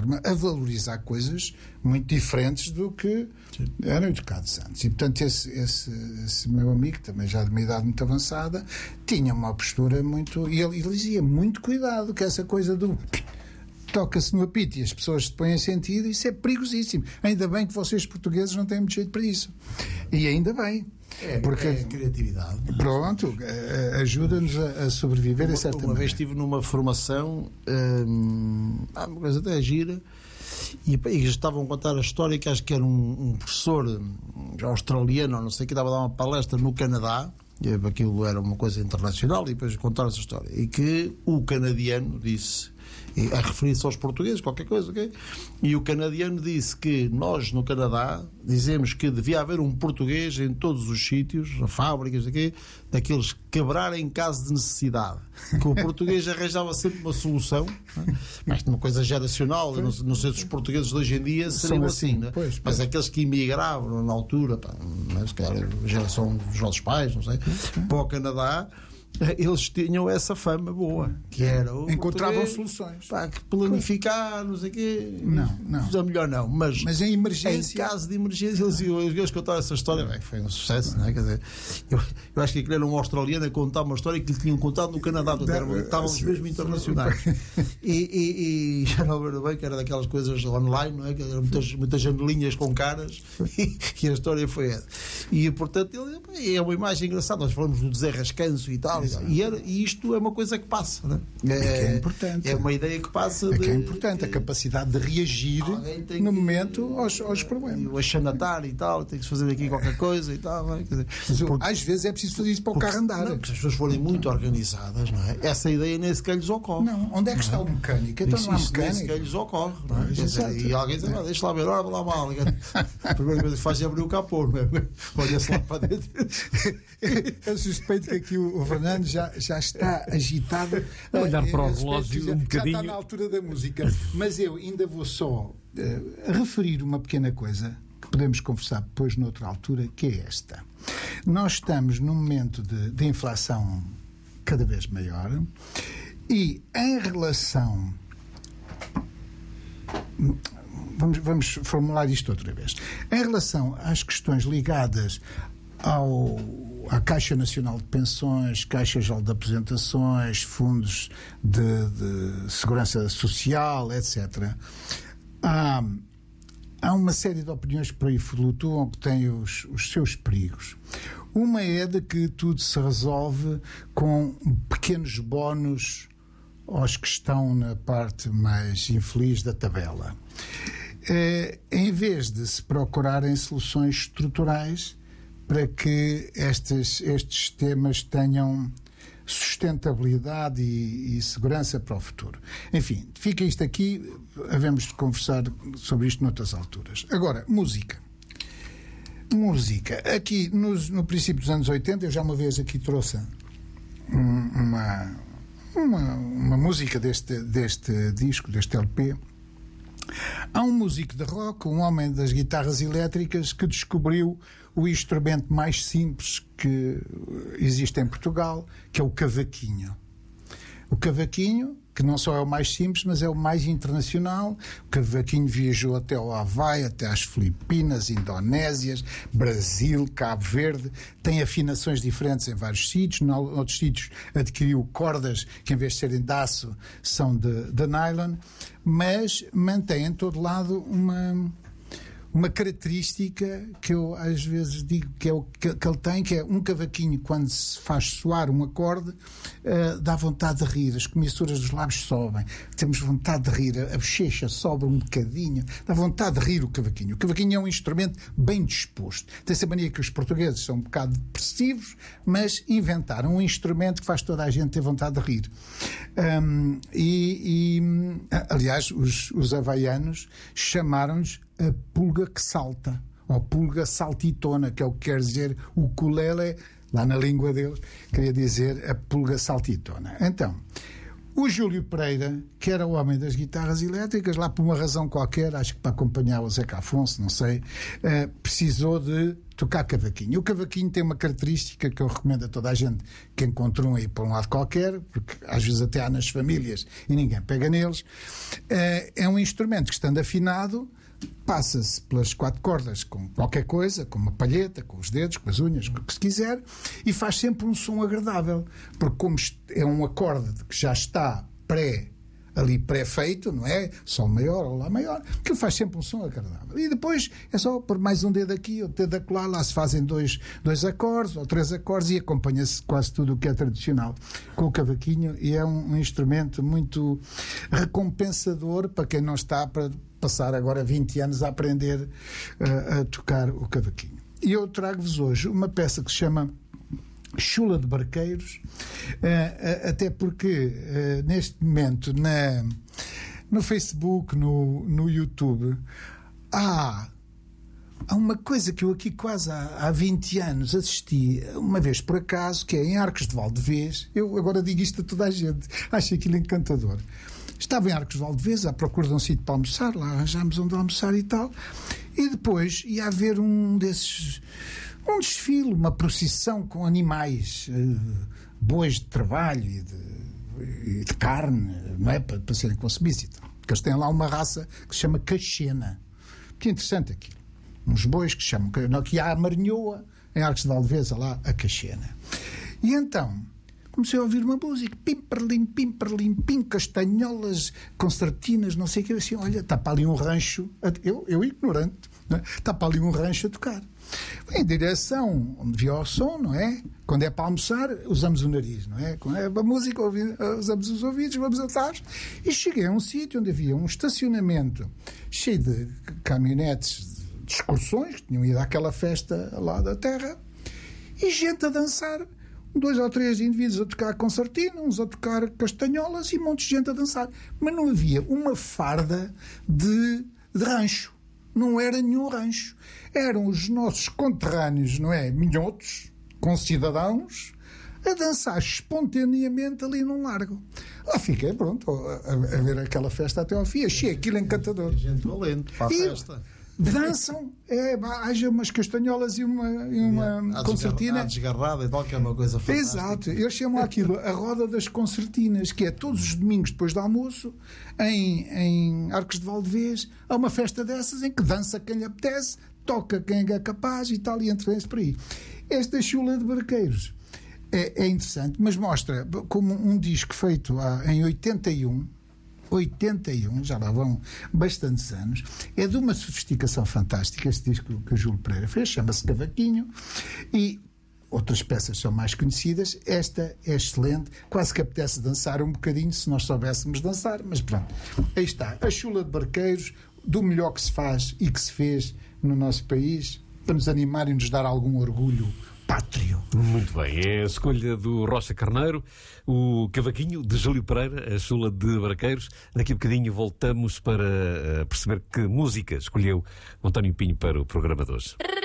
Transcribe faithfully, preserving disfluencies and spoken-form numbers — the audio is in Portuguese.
forma, a valorizar coisas muito diferentes do que Sim. eram educados antes. E, portanto, esse, esse, esse meu amigo, também já de uma idade muito avançada, tinha uma postura muito... E ele, ele dizia, muito cuidado, que essa coisa do... toca-se no apito e as pessoas se põem sentido, isso é perigosíssimo. Ainda bem que vocês portugueses não têm muito jeito para isso. E ainda bem. É, porque, é criatividade. Pronto, ajuda-nos a, a sobreviver uma, a certa Uma maneira. vez estive numa formação, hum, uma coisa até gira, e, e estavam a contar a história que acho que era um, um professor um, australiano, não sei, que estava a dar uma palestra no Canadá, e aquilo era uma coisa internacional, e depois contaram essa história, e que o canadiano disse, a referir-se aos portugueses, qualquer coisa, ok? E o canadiano disse que nós, no Canadá, dizemos que devia haver um português em todos os sítios, na fábricas, okay? Daqueles que quebrarem em caso de necessidade. Que o português arranjava sempre uma solução, né? Mas uma coisa geracional, não, não sei se os portugueses de hoje em dia seriam assim, assim né? Pois, pois. Mas aqueles que imigravam na altura, pá, né? Se calhar a geração dos nossos pais, não sei, para o Canadá, eles tinham essa fama boa, que era o encontravam soluções, pá, que planificar, não sei o quê, não, não, já melhor não, mas, mas em emergência, em caso de emergência, eles, eles contaram essa história, bem, foi um sucesso, não é? Quer dizer, eu, eu acho que aquele era um australiano a contar uma história que lhe tinham contado no Canadá, portanto, estávamos mesmo internacionais, e, e, e já não lembro bem que era daquelas coisas online, não é? Que eram muitas, muitas janelinhas com caras, e, e a história foi essa, e portanto ele, é uma imagem engraçada, nós falamos do desenrascanço e tal. E, era, e isto é uma coisa que passa, né? é, é, é importante. É uma ideia que passa. É de, que é importante, que, a capacidade de reagir no que, momento aos, aos problemas. O achanatar e tal, tem que se fazer aqui qualquer coisa e tal. Não é? Quer dizer, Mas, porque, às vezes é preciso fazer isso para o porque, carro andar. Não, porque se as pessoas forem muito organizadas, não é? Essa ideia nem sequer lhes ocorre. Não, onde é que está o mecânico? Então isso, não há isso mecânico. Nem sequer lhes ocorre. Não é? Quer dizer, e alguém diz, é. deixa lá ver, olha lá mal. A primeira coisa que faz é abrir o capô, não é? Olha-se lá para dentro. Eu suspeito que aqui o, o Fernando já, já está agitado a olhar para o esse relógio já, um bocadinho. já está na altura da música, mas eu ainda vou só uh, referir uma pequena coisa que podemos conversar depois noutra altura, que é esta. Nós estamos num momento de, de inflação cada vez maior e em relação vamos, vamos formular isto outra vez, em relação às questões ligadas ao, à Caixa Nacional de Pensões, Caixa Geral de Aposentações, fundos de, de segurança social, etcétera. Há, há uma série de opiniões que por aí flutuam que têm os, os seus perigos. Uma é de que tudo se resolve com pequenos bónus aos que estão na parte mais infeliz da tabela. É, em vez de se procurarem soluções estruturais para que estes, estes temas tenham sustentabilidade e, e segurança para o futuro. Enfim, fica isto aqui, havemos de conversar sobre isto noutras alturas. Agora, música. Música. Aqui, nos, no princípio dos anos oitenta, eu já uma vez aqui trouxe um, uma, uma, uma música deste, deste disco, deste L P. Há um músico de rock, um homem das guitarras elétricas, que descobriu o instrumento mais simples que existe em Portugal, que é o cavaquinho. O cavaquinho, que não só é o mais simples, mas é o mais internacional. O cavaquinho viajou até o Havaí, até às Filipinas, Indonésias, Brasil, Cabo Verde. Tem afinações diferentes em vários sítios. Em outros sítios adquiriu cordas que, em vez de serem de aço, são de, de nylon. Mas mantém em todo lado uma... uma característica que eu às vezes digo que, é o que, que ele tem, que é um cavaquinho, quando se faz soar um acorde, uh, dá vontade de rir, as comissuras dos lábios sobem, temos vontade de rir, a bochecha sobe um bocadinho, dá vontade de rir o cavaquinho. O cavaquinho é um instrumento bem disposto. Tem-se a mania que os portugueses são um bocado depressivos, mas inventaram um instrumento que faz toda a gente ter vontade de rir. Um, e, e, aliás, os, os havaianos chamaram-nos a pulga que salta, ou pulga saltitona, que é o que quer dizer o ukulele, lá na língua deles, queria dizer a pulga saltitona. Então, O Júlio Pereira, que era o homem das guitarras elétricas, lá por uma razão qualquer, acho que para acompanhar o Zeca Afonso, não sei, uh, precisou de tocar cavaquinho. O cavaquinho tem uma característica que eu recomendo a toda a gente que encontre um aí por um lado qualquer, porque às vezes até há nas famílias e ninguém pega neles. Uh, é um instrumento que, estando afinado, passa-se pelas quatro cordas com qualquer coisa, com uma palheta, com os dedos, com as unhas, com o que se quiser, e faz sempre um som agradável, porque como é um acorde que já está pré, ali pré-feito, não é? Sol maior ou Lá maior, que faz sempre um som agradável. E depois é só pôr mais um dedo aqui, outro dedo acolá, lá se fazem dois, dois acordes ou três acordes e acompanha-se quase tudo o que é tradicional com o cavaquinho, e é um, um instrumento muito recompensador para quem não está para passar agora vinte anos a aprender uh, a tocar o cavaquinho. E eu trago-vos hoje uma peça que se chama Chula de Barqueiros, uh, uh, até porque uh, neste momento na, no Facebook, no, no YouTube, há, há uma coisa que eu aqui quase há, há vinte anos assisti, uma vez por acaso, que é em Arcos de Valdevez. Eu agora digo isto a toda a gente, acho aquilo encantador. Estava em Arcos de Valdevez à procura de um sítio para almoçar, lá arranjámos onde almoçar e tal, e depois ia haver um desses, um desfile, uma procissão com animais, uh, bois de trabalho e de, e de carne, não é? Para, para serem consumidos e tal. Porque eles têm lá uma raça que se chama cachena. Que interessante aquilo. Uns bois que se chamam, que há a marinhoa, em Arcos de Valdevez, lá a cachena. E então comecei a ouvir uma música, pim, perlim, pim, perlim, pim, castanholas, concertinas, não sei o que. Eu assim, olha, está para ali um rancho, eu, eu ignorante, não é? Está para ali um rancho a tocar. Em direção onde via o som, não é? Quando é para almoçar, usamos o nariz, não é? Quando é para a música, usamos os ouvidos, vamos atrás. E cheguei a um sítio onde havia um estacionamento cheio de caminhonetes de excursões, que tinham ido àquela festa lá da terra, e gente a dançar. Dois ou três indivíduos a tocar concertina, uns a tocar castanholas e um monte de gente a dançar. Mas não havia uma farda de, de rancho. Não era nenhum rancho. Eram os nossos conterrâneos, não é? Minhotos, com cidadãos, a dançar espontaneamente ali num largo. Lá fiquei, pronto, a, a ver aquela festa até ao fim. Achei aquilo encantador. Gente valente para a e festa. Dançam, é, haja umas castanholas e uma, e uma é, concertina. A desgarrada e tal, que é uma coisa fantástica. Exato, eu chamo aquilo a roda das concertinas, que é todos os domingos depois do almoço, em, em Arcos de Valdevez, há uma festa dessas em que dança quem lhe apetece, toca quem é capaz e tal, e entra-se por aí. Esta Chula de Barqueiros é, é interessante, mas mostra como um disco feito há, em oitenta e um, oitenta e um, já lá vão bastantes anos, é de uma sofisticação fantástica. Este disco que o Júlio Pereira fez chama-se Cavaquinho, e outras peças são mais conhecidas. Esta é excelente, quase que apetece dançar um bocadinho se nós soubéssemos dançar, mas pronto, aí está, a Chula de Barqueiros, do melhor que se faz e que se fez no nosso país, para nos animar e nos dar algum orgulho pátrio. Muito bem, é a escolha do Rocha Carneiro, o Cavaquinho de Júlio Pereira, a Chula de Barqueiros. Daqui a bocadinho voltamos para perceber que música escolheu António Pinho para o programa de hoje.